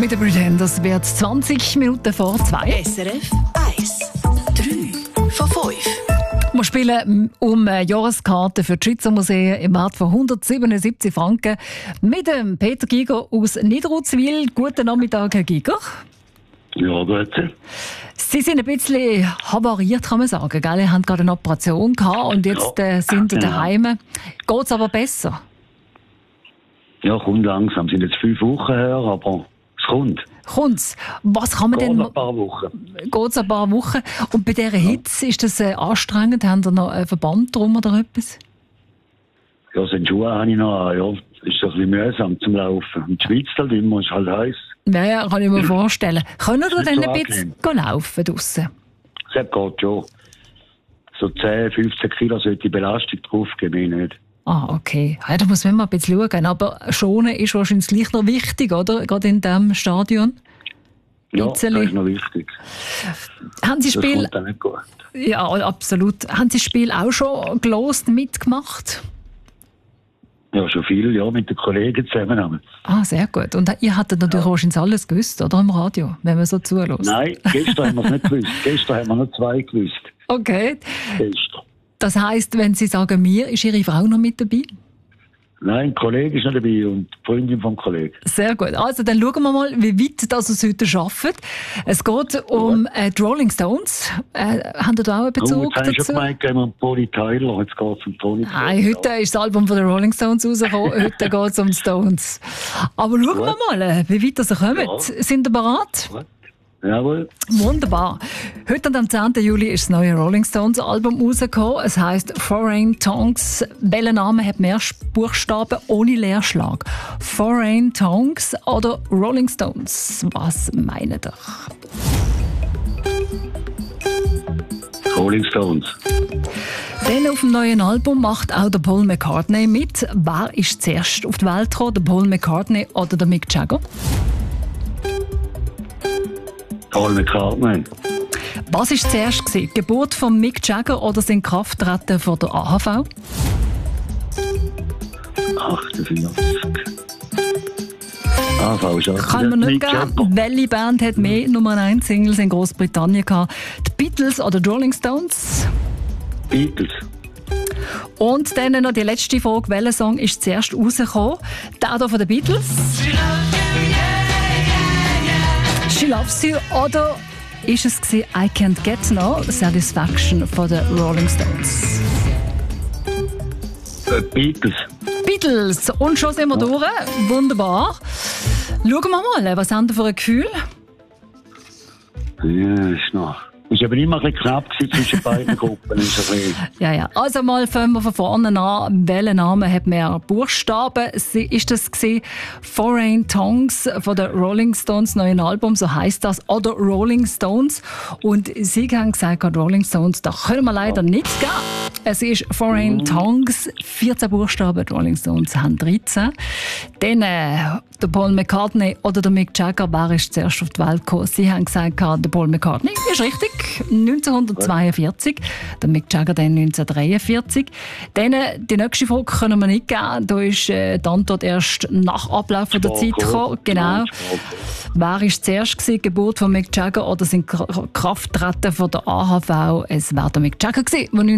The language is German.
mit den Pretenders wird 20 Minuten vor 2. SRF 1. 3 von 5. Wir spielen um Jahreskarten für die Schweizer Museen im Wert von 177 Franken mit dem Peter Giger aus Niederutzwil. Guten Nachmittag, Herr Giger. Ja, gut. Sie sind ein bisschen havariert, kann man sagen. Gell? Sie haben gerade eine Operation gehabt und jetzt sind Sie daheim. Geht es aber besser? Ja, kommt langsam. Sind jetzt 5 Wochen her, aber es kommt. Kommt's? Was kann man denn... Ein paar Wochen. Geht's ein paar Wochen? Und bei dieser Hitze, ist das anstrengend? Haben Sie noch einen Verband drum oder etwas? Ja, so Schuhe habe ich noch an, ja. Ist doch ein bisschen mühsam zum Laufen. Und die Schweiz halt immer, ist halt heiß. Ja, kann ich mir vorstellen. Können Sie denn so ein bisschen laufen draussen? Das geht schon. So 10, 15 Kilo sollte die Belastung draufgehen, mehr nicht. Ah, okay. Ja, da muss man mal ein bisschen schauen. Aber schonen ist wahrscheinlich gleich noch wichtig, oder? Gerade in diesem Stadion. Ja, das ist noch wichtig. Haben Sie Das Spiel... kommt dann nicht gut. Ja, absolut. Haben Sie das Spiel auch schon gelost, mitgemacht? Ja, schon viel, ja, mit den Kollegen zusammen. Ah, sehr gut. Und ihr hattet natürlich wahrscheinlich alles gewusst, oder? Im Radio, wenn man so zuhört. Nein, gestern haben wir es nicht gewusst. Gestern haben wir noch 2 gewusst. Okay. Gestern. Das heisst, wenn Sie sagen «mir», ist Ihre Frau noch mit dabei? Nein, ein Kollege ist noch dabei und die Freundin vom Kollegen. Sehr gut. Also dann schauen wir mal, wie weit das es heute schafft. Es geht um die Rolling Stones. Haben Sie da auch einen Bezug jetzt habe ich dazu? schon gemeint, gehen wir um Bonnie Tyler. Jetzt geht es um Bonnie Tyler. Nein, heute ist das Album von den Rolling Stones rausgekommen. Heute geht es um die Stones. Aber schauen wir mal, wie weit das kommt. Ja. Sind Sie bereit? Jawohl. Wunderbar. Heute am 10. Juli ist das neue Rolling Stones Album rausgekommen. Es heisst Foreign Tongues. Welcher Name hat mehr Buchstaben ohne Leerschlag? Foreign Tongues oder Rolling Stones? Was meinen ihr? Rolling Stones. Dann auf dem neuen Album macht auch der Paul McCartney mit. Wer ist zuerst auf die Welt gekommen? Der Paul McCartney oder der Mick Jagger? Paul McCartney. Was war zuerst? Die Geburt von Mick Jagger oder sein Krafttreten von der AHV? 48. AHV ist auch Kann man nicht geben. Welche Band hat mehr Nummer 1 Singles in Großbritannien gehabt? Die Beatles oder die Rolling Stones? Beatles. Und dann noch die letzte Frage. Welcher Song ist zuerst rausgekommen? Der hier von den Beatles? She Loves You oder ist es I Can't Get No Satisfaction von den Rolling Stones? Beatles. Beatles. Und schon sind wir durch. Wunderbar. Schauen wir mal, was haben Sie für ein Gefühl? Ja, ist noch. Ist aber immer ein bisschen knapp zwischen beiden Gruppen. Ja. Also mal fangen wir von vorne an. Welcher Name hat mehr Buchstaben? Ist das Foreign Tongues von der Rolling Stones neuen Album, so heisst das, oder Rolling Stones? Und Sie haben gesagt, Rolling Stones, da können wir leider nichts geben. Es ist Foreign Tongues, 14 Buchstaben, die Rolling Stones haben 13. Dann der Paul McCartney oder der Mick Jagger, wer ist zuerst auf die Welt gekommen? Sie haben gesagt, der Paul McCartney ist richtig, 1942, der Mick Jagger dann 1943. Dann die nächste Frage können wir nicht geben, da ist die Antwort erst nach Ablauf der Zeit gekommen. Genau. Wer war zuerst die Geburt von Mick Jagger oder sein Krafttreten von der AHV? Es war der Mick Jagger, der